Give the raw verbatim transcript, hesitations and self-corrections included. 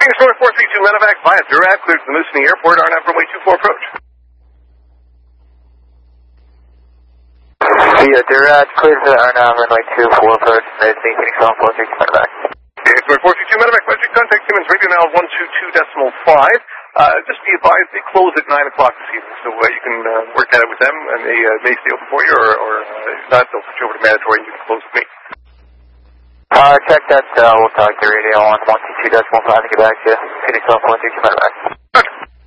Explorer four three two Medevac via Durab, cleared to the Moosonee Airport, R N A runway two four approach. Via Durab, cleared to R N A runway two four approach, Moosonee, Phoenix one four three two Medevac. Explorer four three two Medevac, Magic contact Siemens radio now one two two decimal five. Uh, just be advised, they close at nine o'clock this evening, so uh, you can uh, work at it with them, and they uh, may stay open for you, or, or uh, if not, they'll switch over to mandatory and you can close with me. Uh, check that, uh, we'll talk to radio on one two two decimal five and get back to you. Phoenix one four three two Medevac. Okay.